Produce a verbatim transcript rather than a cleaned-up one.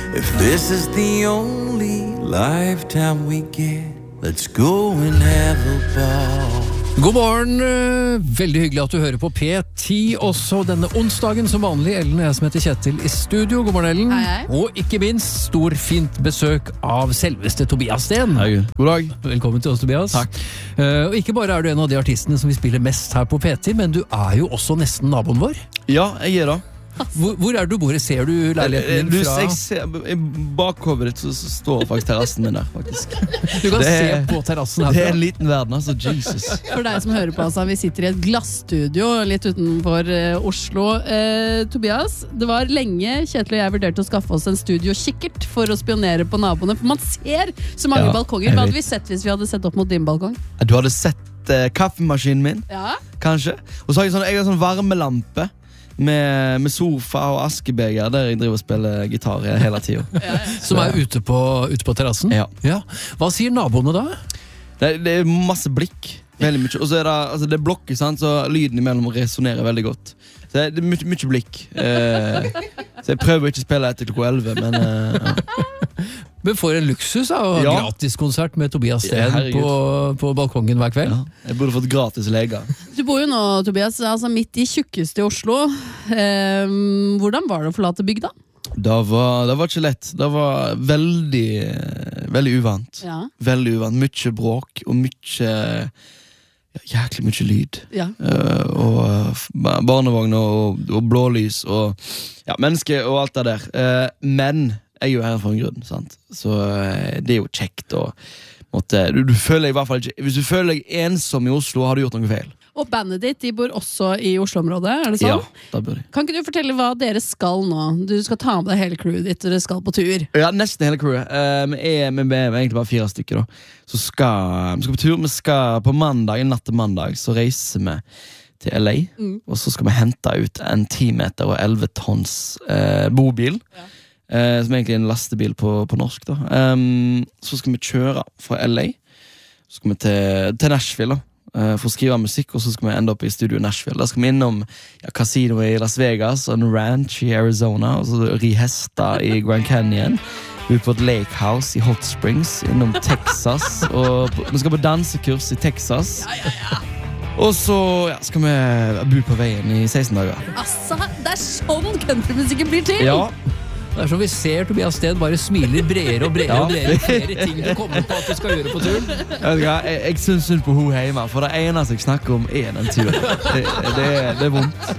If this is the only lifetime we get, let's go and have a ball. God morgen, veldig hyggelig at du hører på P ti også denne onsdagen som vanlig. Ellen og jeg som heter Kjetil i studio. God morgen, Ellen. Hei, hei. Og ikke minst stor fint besøk av selveste Tobias Sten. Hei, god dag. Velkommen til oss, Tobias. Takk. Uh, og ikke bare er du en av de artistene som vi spiller mest her på P ti, men du er jo også nesten naboen vår. Ja, jeg er da. Hvor, hvor er du bor? Ser du leiligheten din fra? Jeg ser, I bakhovet ditt så, så står faktisk terrassen min der, faktisk. Du kan det se er, på terrassen herfra. Det er en liten verden, altså, Jesus. For deg som hører på, altså, vi sitter i et glassstudio litt utenfor uh, Oslo. Uh, Tobias, det var lenge Kjetil og jeg vurderte å skaffe oss en studiokikkert for å spionere på naboene, for man ser så mange Ja, balkonger. Hva hadde vi sett hvis vi hadde sett opp mot din balkong? Du hadde sett uh, kaffemaskinen min, Ja. kanskje. Og så har jeg sånn, jeg har sånn varmelampe. Med, med sofa og askebeger der jeg driver og spiller gitar hele tiden. Ja, ja. Som er ute på, ute på terrassen? Ja. Ja. Hva sier naboene da? Det, det er masse blikk. Veldig mye. Og så er det, altså det er blokker, sant? Så lyden imellom resonerer veldig godt. Så det er mye, mye blikk. Eh, så jeg prøver ikke å spille etter klokka elleve, men eh, ja. Men for en luksus da, og Ja. gratiskonsert med Tobias Sten Herregud. på, på balkongen hver kveld. Ja. Jeg burde fått gratis leger. Du bor jo nå, Tobias, altså midt i tjukkeste i Oslo. Eh, hvordan var det å forlate bygda? Det var, det var ikke lett. Det var veldig, veldig uvant. Ja. Veldig uvant. Mye bråk og mye ja, jæklig mye lyd. Ja. Uh, og uh, barnevogner og, og blålys og ja, mennesker og alt det der. Uh, men jeg er jo her for en grunn, sant? Så uh, det er jo kjekt å måtte, du, du føler i hvert fall ikke, hvis du føler deg ensom i Oslo, har du gjort noe feil. Og bandet ditt, de bor også i Oslo-området, er det sånn? Ja, da bør de. Kan ikke du fortelle hva dere skal nå? Du skal ta med deg hele crewet ditt, og dere skal på tur. Ja, nesten hele crewet. Uh, vi, er, vi er egentlig bare fire stykker da. Så skal vi skal på tur. Vi skal på mandag, en natt til mandag, så reiser vi til L A. Mm. Og så skal vi hente ut en ti meter og elleve tons uh, bobil. Ja. Uh, som egentlig er en lastebil på, på norsk da. Um, så skal vi kjøre fra L A. Så skal vi til, til Nashville da. Uh, for å skrive musikk, og så skal vi ende opp i studio i Nashville. Da skal vi innom ja, casino i Las Vegas og en ranch i Arizona, og så ri hester i Grand Canyon, ut på et lake house i Hot Springs, innom Texas, og på, vi skal på dansekurs i Texas. Ja, ja, ja. Og så ja, skal vi bo på veien i seksten dager. Altså, det er sånn countrymusikken blir til! Ja, Det er som vi ser Tobias Sten bare smiler bredere og bredere Ja. og bredere flere ting du kommer på at du skal gjøre på turen. jeg, vet ikke, jeg, jeg synes synd på hun hjemme, for det eneste jeg snakker om er den turen. Det, det, det er vondt.